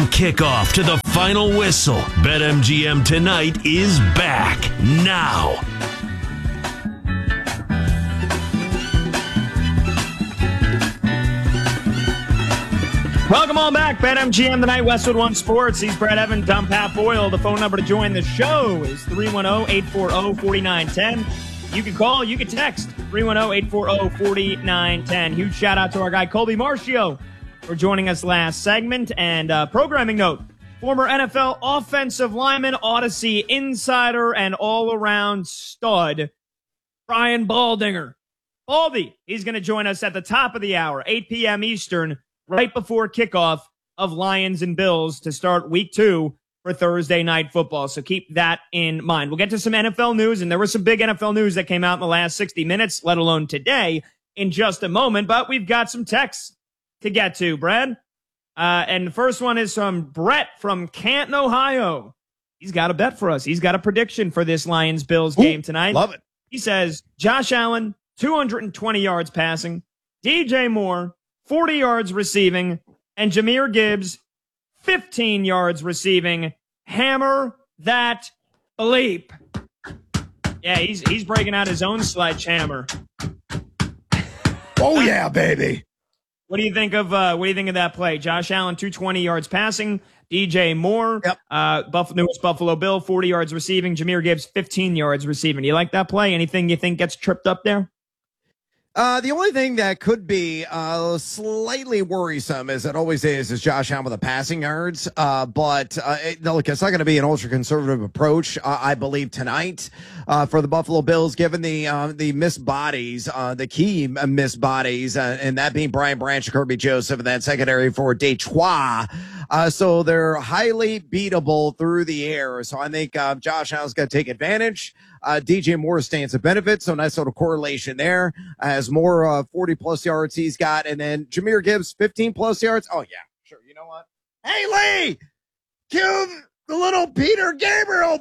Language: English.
Kickoff to the final whistle. BetMGM Tonight is back now. Welcome on back. BetMGM Tonight, Westwood One Sports. He's Brad Evans, I'm Pat Boyle. The phone number to join the show is 310-840-4910. You can call, you can text 310-840-4910. Huge shout out to our guy Colby Marcio for joining us last segment. And programming note, former NFL offensive lineman, Odyssey insider, and all-around stud, Brian Baldinger. Baldy, he's going to join us at the top of the hour, 8 p.m. Eastern, right before kickoff of Lions and Bills to start week 2 for Thursday Night Football. So keep that in mind. We'll get to some NFL news, and there was some big NFL news that came out in the last 60 minutes, let alone today, in just a moment. But we've got some texts to get to, Brad. And the first one is from Brett from Canton, Ohio. He's got a bet for us. He's got a prediction for this Lions-Bills game tonight. Love it. He says, Josh Allen, 220 yards passing. DJ Moore, 40 yards receiving. And Jahmyr Gibbs, 15 yards receiving. Hammer that bleep. Yeah, he's breaking out his own sledgehammer. Oh yeah, baby. What do you think of that play? Josh Allen, 220 yards passing. DJ Moore, newest Buffalo Bill, 40 yards receiving. Jahmyr Gibbs, 15 yards receiving. Do you like that play? Anything you think gets tripped up there? The only thing that could be slightly worrisome, as it always is Josh Allen with the passing yards. But look, it's not going to be an ultra-conservative approach, I believe, tonight for the Buffalo Bills, given the missed bodies, the key missed bodies, and that being Brian Branch, Kirby Joseph, and that secondary for Detroit. So they're highly beatable through the air. So I think Josh Allen's going to take advantage. DJ Moore stands to benefit, so nice little correlation there. As more 40-plus yards he's got, and then Jahmyr Gibbs, 15-plus yards. Oh, yeah, sure. You know what? Hey, Lee, cue the little Peter Gabriel